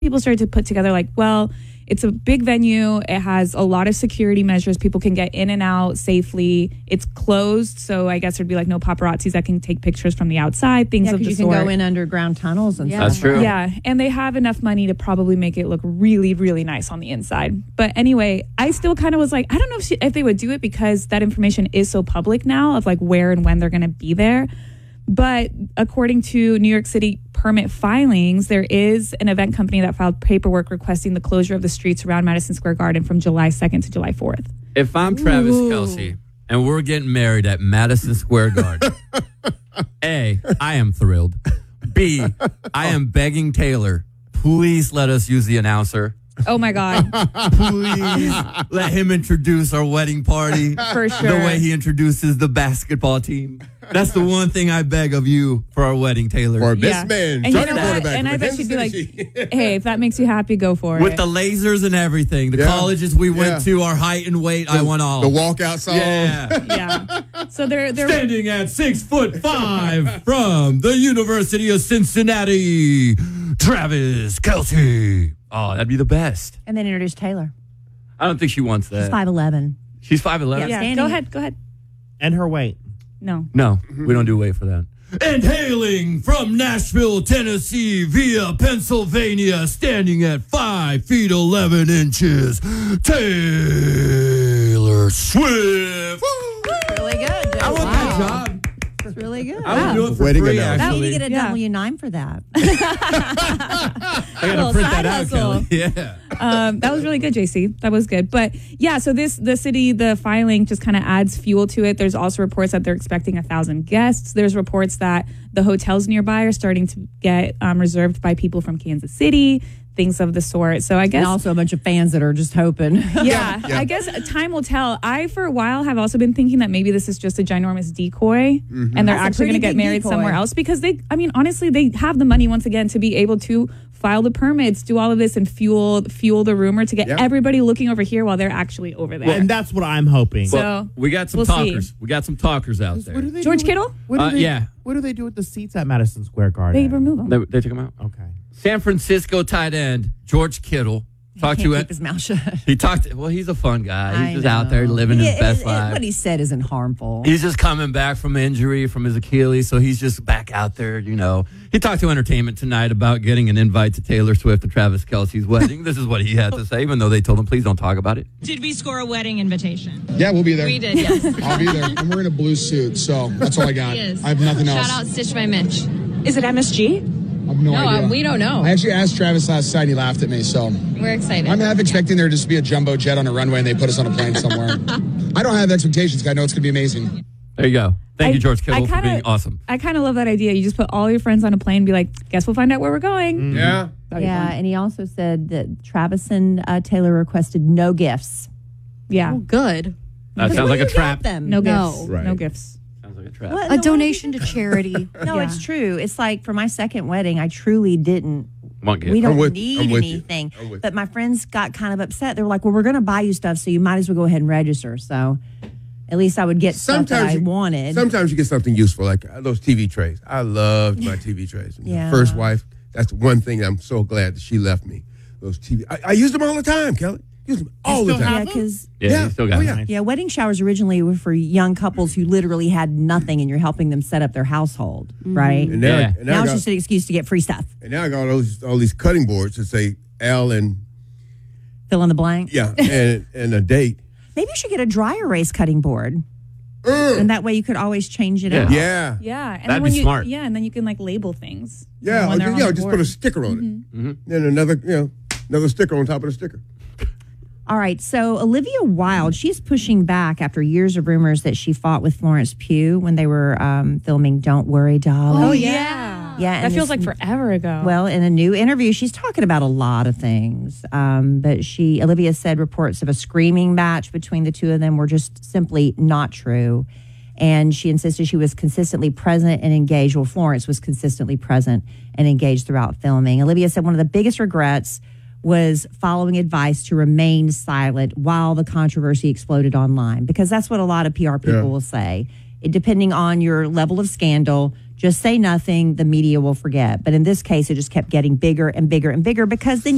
people started to put together like, well, it's a big venue. It has a lot of security measures. People can get in and out safely. It's closed, so I guess there'd be like no paparazzis that can take pictures from the outside, things of the you sort. can go in underground tunnels and stuff. That's true. Yeah, and they have enough money to probably make it look really, really nice on the inside. But anyway, I still kind of was like, I don't know if they would do it because that information is so public now of like where and when they're going to be there. But according to New York City permit filings, there is an event company that filed paperwork requesting the closure of the streets around Madison Square Garden from July 2nd to July 4th. If I'm Travis Kelce and we're getting married at Madison Square Garden, A, I am thrilled. B, I am begging Taylor, please let us use the announcer. Oh my God. Please let him introduce our wedding party. For sure. The way he introduces the basketball team. That's the one thing I beg of you for our wedding, Taylor. For this man, and, you know quarterback. and I bet she'd be like, hey, if that makes you happy, go for With it. the lasers and everything. The colleges we went to, our height and weight, I want all. The walkout song. Yeah. Yeah. So they're Standing at 6'5" from the University of Cincinnati, Travis Kelce. Oh, that'd be the best. And then introduce Taylor. I don't think she wants that. She's 5'11". She's 5'11"? Yeah. yeah. Standing. Go ahead. And her weight. No. No, we don't do weight for that. And hailing from Nashville, Tennessee, via Pennsylvania, standing at 5 feet 11 inches, Taylor Swift. Really good. I want that job. That's really good. I would do it for Wedding free, announcer. Now you actually. need to get a W-9 for that. I got to print that out, Kelly. Yeah. That was really good, JC. That was good. But yeah, so the filing just kind of adds fuel to it. There's also reports that they're expecting 1,000 guests. There's reports that the hotels nearby are starting to get reserved by people from Kansas City, things of the sort. So I guess And also a bunch of fans that are just hoping. yeah, I guess time will tell. I, for a while, have also been thinking that maybe this is just a ginormous decoy and they're That's a actually going to pretty get big married decoy. somewhere else because honestly, they have the money once again to be able to file the permits, do all of this and fuel the rumor to get everybody looking over here while they're actually over there. And that's what I'm hoping. So we got some we'll talkers. see. We got some talkers out there. What do they George do Kittle? Yeah. What do they do with the seats at Madison Square Garden? They remove them. They took him out. Okay. San Francisco tight end, George Kittle. Talked to Keep it. his mouth shut. He talked. Well, he's a fun guy. I He's just know. out there living his best life. What he said isn't harmful. He's just coming back from injury from his Achilles, so he's just back out there, you know. He talked to Entertainment Tonight about getting an invite to Taylor Swift and Travis Kelce's wedding. This is what he had to say, even though they told him, please don't talk about it. Did we score a wedding invitation? Yeah, we'll be there. We did, yes. I'll be there. I'm wearing a blue suit, so that's all I got. He is. I have nothing else. Shout out Stitch by Mitch. Is it MSG? I have no idea. We don't know. I actually asked Travis last night, and he laughed at me, so We're excited. I'm half expecting there to just be a jumbo jet on a runway and they put us on a plane somewhere. I don't have expectations, 'cause I know it's going to be amazing. There you go. Thank you, George Kittle, for kinda- being awesome. I kind of love that idea. You just put all your friends on a plane and be like, guess we'll find out where we're going. Yeah. That'd be Yeah, fun. and he also said that Travis and Taylor requested no gifts. Yeah. Good. That sounds like a trap. Them. No No. gifts. Right. No gifts. Sounds like a trap. What? A No, what donation did to charity. No, Yeah. it's true. It's like for my second wedding, I truly didn't. Want gift. We don't I'm with need you. anything. I'm with But my friends got kind of upset. They were like, well, we're going to buy you stuff, so you might as well go ahead and register. So at least I would get stuff that I wanted. Sometimes you get something useful, like those TV trays. I loved my TV trays. Yeah. My first wife, that's the one thing I'm so glad that she left me. Those TV. I use them all the time, Kelly. Use them all the still time. have Yeah, because Yeah, you still got Oh, it. yeah. yeah, wedding showers originally were for young couples who literally had nothing, and you're helping them set up their household, right? And now, Yeah. and Now now, it's I just got, an excuse to get free stuff. and now I got all these cutting boards that say L and Fill in the blank. yeah and a date. Maybe you should get a dry erase cutting board, and that way you could always change it Yeah. out. Yeah. Yeah. And That'd then when be smart. Yeah, and then you can like label things. Yeah, when they're on the just board. put a sticker on it. Then another sticker on top of the sticker. All right, so Olivia Wilde, she's pushing back after years of rumors that she fought with Florence Pugh when they were filming Don't Worry, Darling. Oh, yeah. Yeah, That and feels this- like forever ago. Well, in a new interview, she's talking about a lot of things. But Olivia said reports of a screaming match between the two of them were just simply not true. And she insisted she was consistently present and engaged. Well, Florence was consistently present and engaged throughout filming. Olivia said one of the biggest regrets was following advice to remain silent while the controversy exploded online, because that's what a lot of PR people will say. Depending on your level of scandal, just say nothing, the media will forget. But in this case, it just kept getting bigger and bigger and bigger, because then